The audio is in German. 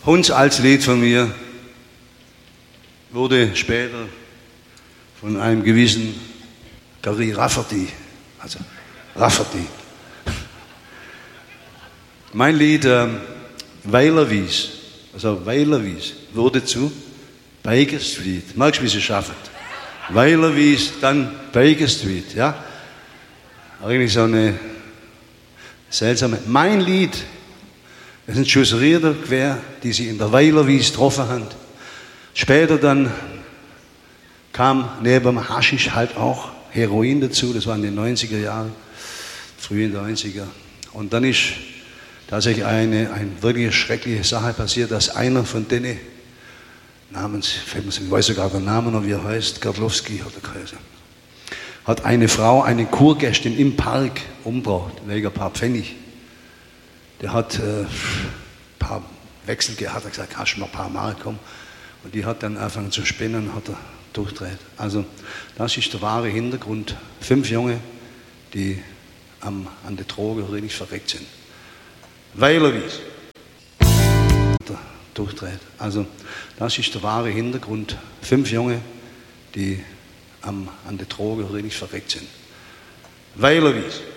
Hundsaltes Lied von mir wurde später von einem gewissen Gary Rafferty, also Rafferty. Mein Lied Weilerwies, also Weilerwies, wurde zu Baker Street. Magst du, wie sie schaffen? Weilerwies, dann Baker Street, ja? Eigentlich so eine seltsame. Mein Lied, das sind Schussrieder quer, die sie in der Weilerwies getroffen haben. Später dann kam neben dem Haschisch halt auch Heroin dazu, das war in den 90er Jahren, frühen 90er. Und dann ist tatsächlich eine wirklich schreckliche Sache passiert, dass einer von denen, ich weiß sogar den Namen noch, wie er heißt, Gardlowski hat er geheißen, hat eine Frau, eine Kurgästin im Park umgebracht, wegen ein paar Pfennig. Der hat ein paar Wechsel gehabt, hat gesagt, hast du mal ein paar Mark, komm. Und die hat dann angefangen zu spinnen, hat er durchdreht. Also das ist der wahre Hintergrund. 5 Junge, die an der Droge richtig verreckt sind. Weilerwies. Durchdreht. Also das ist der wahre Hintergrund. 5 Junge, die an der Droge richtig verreckt sind. Weilerwies.